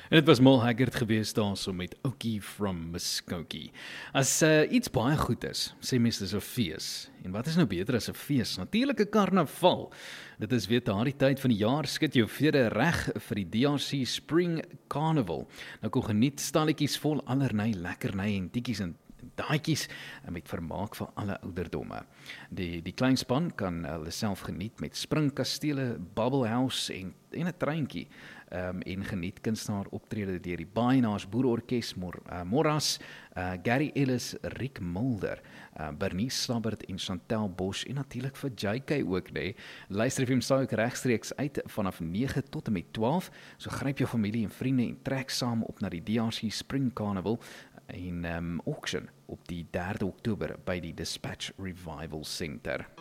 En dit was Mal Haggard gewees daarso met Okie from Muskogee. As iets baie goed is, sê mense dis 'n fees. En wat is nou beter as 'n fees? Natuurlik 'n karnaval. Dit is weer daardie tyd van die jaar, skud jou vere reg vir die DRC Spring Carnival. Nou kom geniet stalletjies vol allerlei lekkerny en tikkies en daadjies met vermaak vir alle ouderdomme. Die kleinspan kan hulle self geniet met springkastele, bubble house en 'n treintjie. En geniet kunstenaar optrede deur die Baaienaars Boerorkes, Morras, Gary Ellis, Rick Mulder, Bernice Slabbert en Chantel Bosch en natuurlik vir JK ook, nee. Luister vir hom sou ek regstreeks uit vanaf 9 tot en met 12. So gryp jou familie en vriende en trek saam op na die DRC Spring Carnival en auction op die 3 Oktober by die Dispatch Revival Center.